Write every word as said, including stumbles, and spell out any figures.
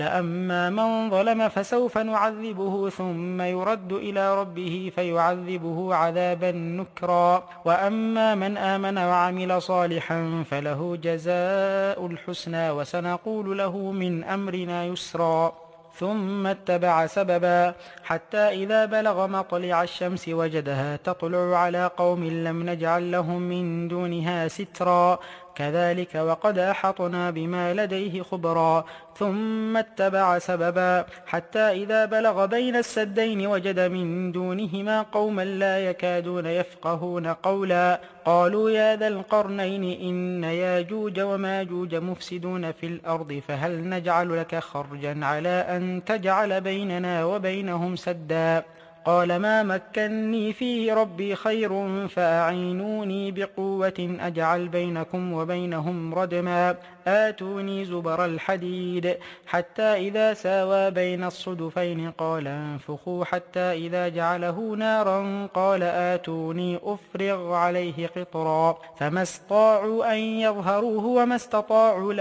أما من ظلم فسوف نعذبه ثم يرد إلى ربه فيعذبه عذابا نكرا وأما من آمن وعمل صالحا فله جزاء الحسنى وسنقول له من أمرنا يسرا ثم اتبع سببا حتى إذا بلغ مطلع الشمس وجدها تطلع على قوم لم نجعل لهم من دونها سترا كذلك وقد أحطنا بما لديه خبرا ثم اتبع سببا حتى إذا بلغ بين السدين وجد من دونهما قوما لا يكادون يفقهون قولا قالوا يا ذا القرنين إن ياجوج وماجوج مفسدون في الأرض فهل نجعل لك خرجا على أن تجعل بيننا وبينهم سدا قال ما مكني فيه ربي خير فأعينوني بقوة أجعل بينكم وبينهم ردما آتوني زبر الحديد حتى إذا ساوى بين الصدفين قال انفخوا حتى إذا جعله نارا قال آتوني أفرغ عليه قطرا فما استطاعوا أن يظهروه وما استطاعوا له